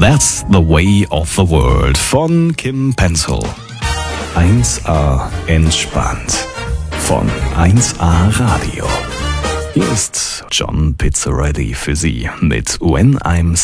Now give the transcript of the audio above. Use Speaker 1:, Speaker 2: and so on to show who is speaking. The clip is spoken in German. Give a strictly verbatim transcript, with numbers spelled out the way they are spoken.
Speaker 1: That's the Way of the World von Kim Pencil. eins A entspannt von eins A Radio. Hier ist John Pizzarelli für Sie mit When I'm